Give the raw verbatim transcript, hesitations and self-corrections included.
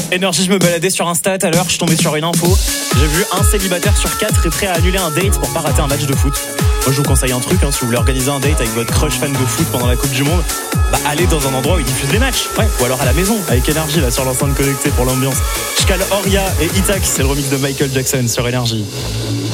Énergie, je me baladais sur Insta tout à l'heure, je suis tombé sur une info. J'ai vu un célibataire sur quatre est prêt à annuler un date pour pas rater un match de foot. Moi je vous conseille un truc, hein, si vous voulez organiser un date avec votre crush fan de foot pendant la Coupe du Monde, bah allez dans un endroit où ils diffusent les matchs, ouais. Ou alors à la maison, avec Énergie là sur l'enceinte connectée pour l'ambiance. Je cale Oria et Itak, c'est le remix de Michael Jackson sur Énergie.